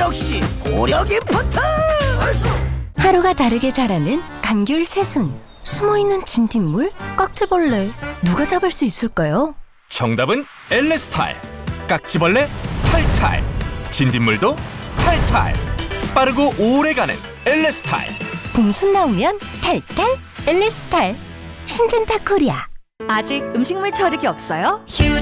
역시 고려기프트. 하루가 다르게 자라는 감귤 새순. 숨어있는 진딧물? 깍지벌레. 누가 잡을 수 있을까요? 정답은 엘레스탈. 깍지벌레 탈탈, 진딧물도 탈탈. 빠르고 오래가는 엘레스탈. 봄순 나오면 탈탈 엘레스탈. 신젠타 코리아. 아직 음식물 처리기 없어요?